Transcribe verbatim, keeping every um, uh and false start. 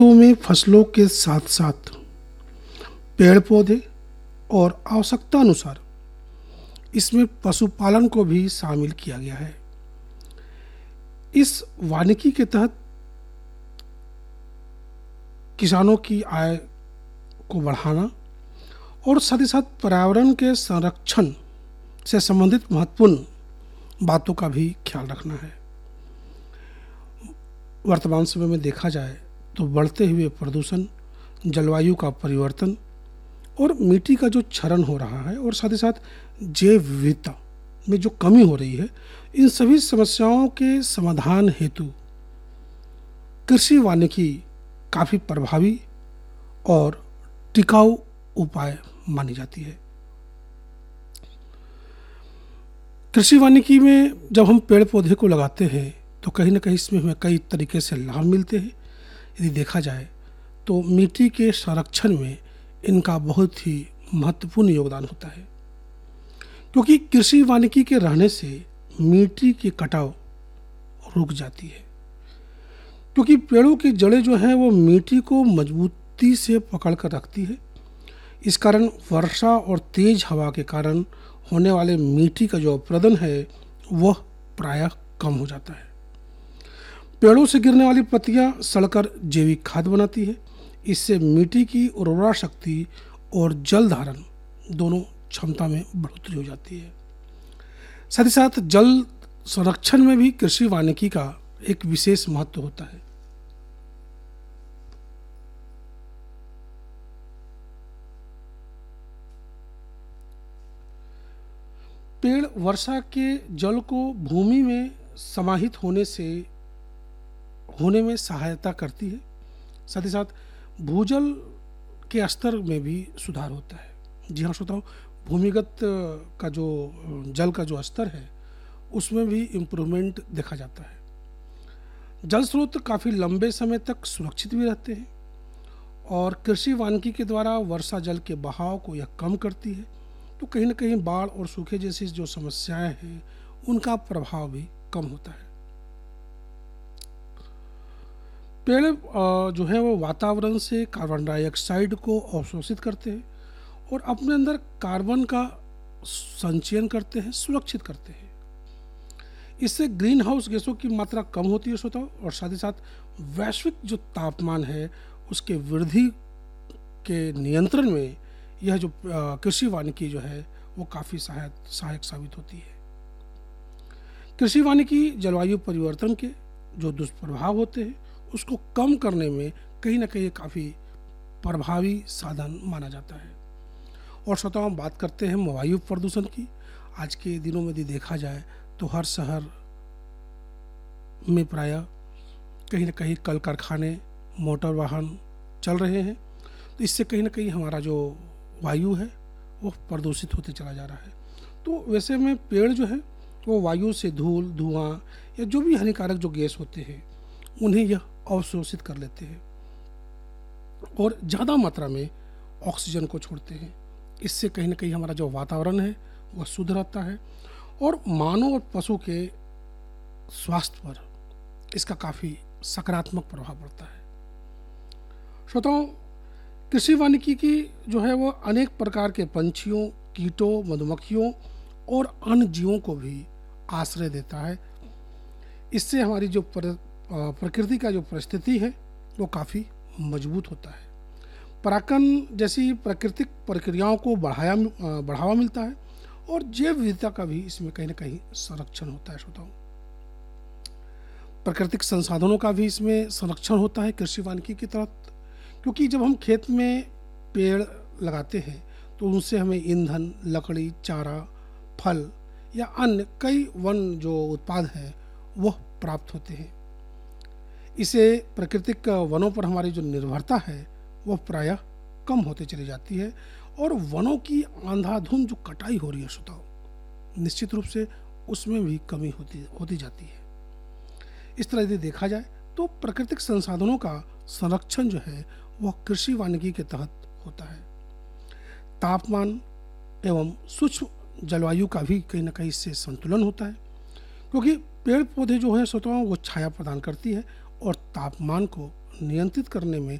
तो में फसलों के साथ साथ पेड़ पौधे और आवश्यकता अनुसार इसमें पशुपालन को भी शामिल किया गया है। इस वानिकी के तहत किसानों की आय को बढ़ाना और साथ ही साथ पर्यावरण के संरक्षण से संबंधित महत्वपूर्ण बातों का भी ख्याल रखना है। वर्तमान समय में देखा जाए तो बढ़ते हुए प्रदूषण, जलवायु का परिवर्तन और मिट्टी का जो क्षरण हो रहा है और साथ ही साथ जैव विविधता में जो कमी हो रही है, इन सभी समस्याओं के समाधान हेतु कृषि वानिकी काफ़ी प्रभावी और टिकाऊ उपाय मानी जाती है। कृषि वानिकी में जब हम पेड़ पौधे को लगाते हैं तो कहीं ना कहीं इसमें हमें कई तरीके से लाभ मिलते हैं। यदि देखा जाए तो मिट्टी के संरक्षण में इनका बहुत ही महत्वपूर्ण योगदान होता है, क्योंकि कृषि वानिकी के रहने से मिट्टी के कटाव रुक जाती है, क्योंकि पेड़ों की जड़ें जो हैं वो मिट्टी को मजबूती से पकड़ कर रखती है। इस कारण वर्षा और तेज हवा के कारण होने वाले मिट्टी का जो अपरदन है वह प्रायः कम हो जाता है। पेड़ों से गिरने वाली पत्तियां सड़कर जैविक खाद बनाती है। इससे मिट्टी की उर्वरा शक्ति और जल धारण दोनों क्षमता में बढ़ोतरी हो जाती है। साथ ही साथ जल संरक्षण में भी कृषि वानिकी का एक विशेष महत्व होता है। पेड़ वर्षा के जल को भूमि में समाहित होने से होने में सहायता करती है। साथ ही साथ भूजल के स्तर में भी सुधार होता है। जी हाँ श्रोताओ, भूमिगत का जो जल का जो स्तर है उसमें भी इम्प्रूवमेंट देखा जाता है। जल स्रोत काफ़ी लंबे समय तक सुरक्षित भी रहते हैं और कृषि वानिकी के द्वारा वर्षा जल के बहाव को यह कम करती है, तो कहीं ना कहीं बाढ़ और सूखे जैसी जो समस्याएं हैं उनका प्रभाव भी कम होता है। पेड़ जो है वो वातावरण से कार्बन डाइऑक्साइड को अवशोषित करते हैं और अपने अंदर कार्बन का संचयन करते हैं, सुरक्षित करते हैं। इससे ग्रीन हाउस गैसों की मात्रा कम होती है श्रोताओ, और साथ ही साथ वैश्विक जो तापमान है उसके वृद्धि के नियंत्रण में यह जो कृषि वानिकी जो है वो काफ़ी सहायक सहायक साबित होती है। कृषि वानिकी जलवायु परिवर्तन के जो दुष्प्रभाव होते हैं उसको कम करने में कहीं ना कहीं काफ़ी प्रभावी साधन माना जाता है। और श्रोताओं, हम बात करते हैं वायु प्रदूषण की। आज के दिनों में यदि देखा जाए तो हर शहर में प्रायः कहीं ना कहीं कल कारखाने, मोटर वाहन चल रहे हैं, तो इससे कहीं ना कहीं हमारा जो वायु है वो प्रदूषित होते चला जा रहा है। तो वैसे में पेड़ जो है वो वायु से धूल, धुआं या जो भी हानिकारक जो गैस होते हैं उन्हें यह अवशोषित कर लेते हैं और ज़्यादा मात्रा में ऑक्सीजन को छोड़ते हैं। इससे कहीं ना कहीं हमारा जो वातावरण है वह शुद्ध रहता है और मानव और पशु के स्वास्थ्य पर इसका काफ़ी सकारात्मक प्रभाव पड़ता है। श्रोताओं, कृषि वानिकी की जो है वो अनेक प्रकार के पंछियों, कीटों, मधुमक्खियों और अन्य जीवों को भी आश्रय देता है। इससे हमारी जो पर, प्रकृति का जो परिस्थिति है वो काफ़ी मजबूत होता है। परागण जैसी प्राकृतिक प्रक्रियाओं को बढ़ाया बढ़ावा मिलता है और जैव विविधता का भी इसमें कहीं ना कहीं संरक्षण होता है। श्रोताओं, प्राकृतिक संसाधनों का भी इसमें संरक्षण होता है कृषि वानिकी के तहत, क्योंकि जब हम खेत में पेड़ लगाते हैं तो उनसे हमें ईंधन, लकड़ी, चारा, फल या अन्य कई वन जो उत्पाद हैं वह प्राप्त होते हैं। इसे प्राकृतिक वनों पर हमारी जो निर्भरता है वह प्रायः कम होते चली जाती है और वनों की अंधाधुंध जो कटाई हो रही है श्रोताओं, निश्चित रूप से उसमें भी कमी होती होती जाती है। इस तरह यदि देखा जाए तो प्राकृतिक संसाधनों का संरक्षण जो है वह कृषि वानिकी के तहत होता है। तापमान एवं सूक्ष्म जलवायु का भी कहीं ना कहीं इससे संतुलन होता है, क्योंकि पेड़ पौधे जो है श्रोताओं वो छाया प्रदान करती है और तापमान को नियंत्रित करने में